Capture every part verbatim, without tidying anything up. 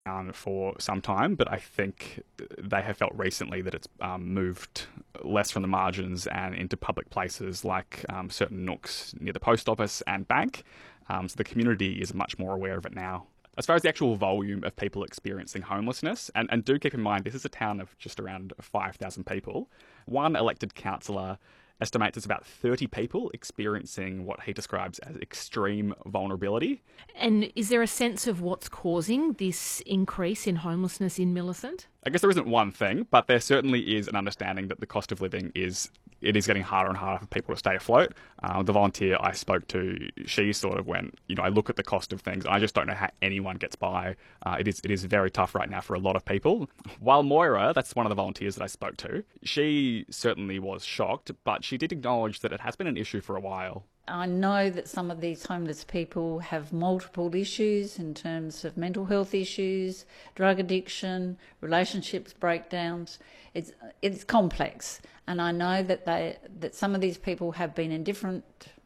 town for some time, but I think they have felt recently that it's um, moved less from the margins and into public places like um, certain nooks near the post office and bank. Um, so the community is much more aware of it now. As far as the actual volume of people experiencing homelessness, and, and do keep in mind this is a town of just around five thousand people, one elected councillor estimates it's about thirty people experiencing what he describes as extreme vulnerability. And is there a sense of what's causing this increase in homelessness in Millicent? I guess there isn't one thing, but there certainly is an understanding that the cost of living is it is getting harder and harder for people to stay afloat. Uh, the volunteer I spoke to, she sort of went, you know, I look at the cost of things, and I just don't know how anyone gets by. Uh, it is it is very tough right now for a lot of people. While Moira, that's one of the volunteers that I spoke to, she certainly was shocked, but she did acknowledge that it has been an issue for a while. I know that some of these homeless people have multiple issues in terms of mental health issues, drug addiction, relationships breakdowns. It's it's complex, and I know that they that some of these people have been in different,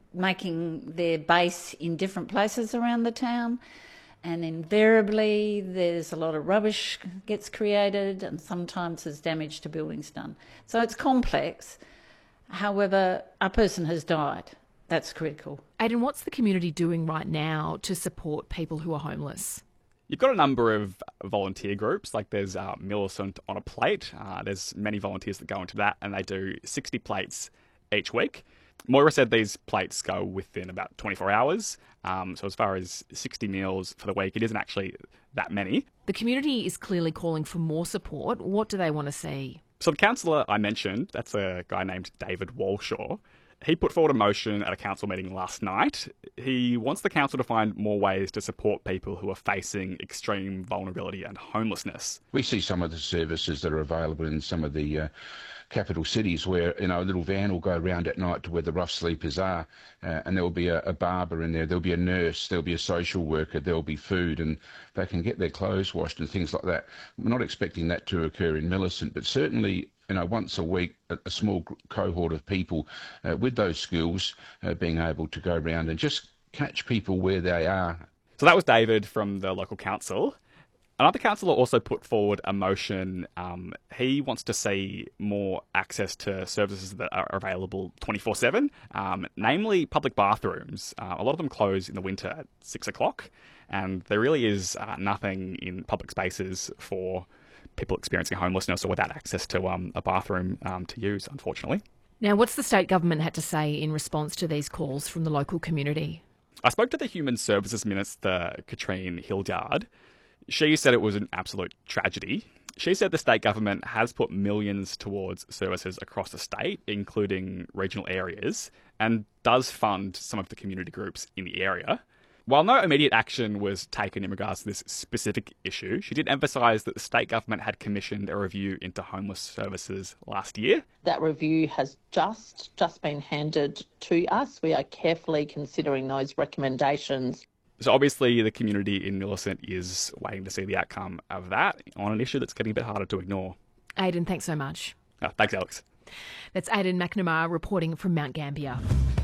making their base in different places around the town, and invariably there's a lot of rubbish gets created, and sometimes there's damage to buildings done. So it's complex. However, a person has died. That's critical. Aidan, what's the community doing right now to support people who are homeless? You've got a number of volunteer groups, like there's uh, Millicent on a Plate. Uh, there's many volunteers that go into that, and they do sixty plates each week. Moira said these plates go within about twenty-four hours. Um, so as far as sixty meals for the week, it isn't actually that many. The community is clearly calling for more support. What do they want to see? So the councillor I mentioned, that's a guy named David Walshaw. He put forward a motion at a council meeting last night. He wants the council to find more ways to support people who are facing extreme vulnerability and homelessness. We see some of the services that are available in some of the uh, capital cities where, you know, a little van will go around at night to where the rough sleepers are, uh, and there will be a, a barber in there, there'll be a nurse, there'll be a social worker, there'll be food, and they can get their clothes washed and things like that. We're not expecting that to occur in Millicent, but certainly, you know, once a week, a, a small cohort of people uh, with those skills uh, being able to go around and just catch people where they are. So that was David from the local council. Another councillor also put forward a motion. Um, he wants to see more access to services that are available twenty-four seven, um, namely public bathrooms. Uh, a lot of them close in the winter at six o'clock, and there really is uh, nothing in public spaces for people experiencing homelessness or without access to um, a bathroom um, to use, unfortunately. Now, what's the state government had to say in response to these calls from the local community? I spoke to the Human Services Minister, Katrine Hildyard. She said it was an absolute tragedy. She said the state government has put millions towards services across the state, including regional areas, and does fund some of the community groups in the area. While no immediate action was taken in regards to this specific issue, she did emphasise that the state government had commissioned a review into homeless services last year. That review has just, just been handed to us. We are carefully considering those recommendations. So obviously the community in Millicent is waiting to see the outcome of that on an issue that's getting a bit harder to ignore. Aidan, thanks so much. Oh, thanks, Alex. That's Aidan McNamara reporting from Mount Gambier.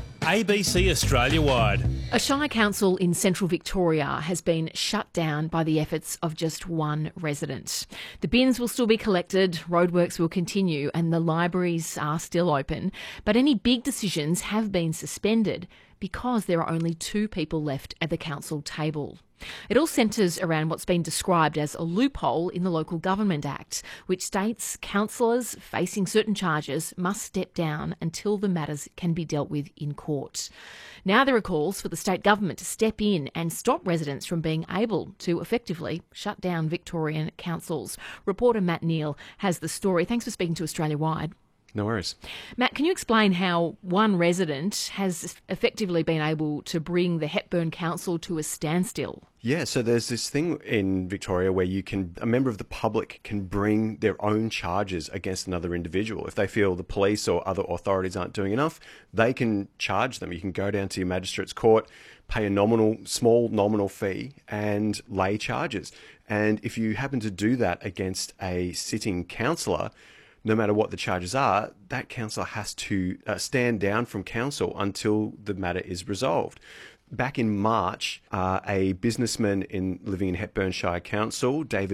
A B C Australia-wide. A Shire council in central Victoria has been shut down by the efforts of just one resident. The bins will still be collected, roadworks will continue, and the libraries are still open, but any big decisions have been suspended because there are only two people left at the council table. It all centres around what's been described as a loophole in the Local Government Act, which states councillors facing certain charges must step down until the matters can be dealt with in court. Now there are calls for the state government to step in and stop residents from being able to effectively shut down Victorian councils. Reporter Matt Neal has the story. Thanks for speaking to Australia Wide. No worries. Matt, can you explain how one resident has effectively been able to bring the Hepburn Council to a standstill? Yeah, so there's this thing in Victoria where you can, a member of the public can bring their own charges against another individual. If they feel the police or other authorities aren't doing enough, they can charge them. You can go down to your magistrate's court, pay a nominal, small nominal fee and lay charges. And if you happen to do that against a sitting councillor, no matter what the charges are, that councillor has to uh, stand down from council until the matter is resolved. back in March, uh, a businessman in living in Hepburn Shire Council, David